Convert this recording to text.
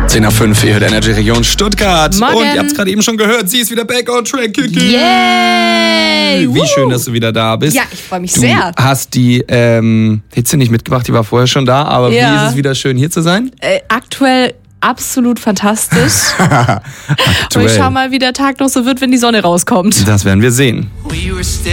10:05, ihr hört Energy Region Stuttgart. Morgen. Und ihr habt es gerade eben schon gehört, sie ist wieder back on track, Kiki. Yay! Wie schön, dass du wieder da bist. Ja, ich freue mich sehr. Du hast die Hitze nicht mitgebracht, die war vorher schon da, aber Ja. wie ist es wieder schön, hier zu sein? Aktuell absolut fantastisch. Und ich Aktuell. schau mal, wie der Tag noch so wird, wenn die Sonne rauskommt. Das werden wir sehen.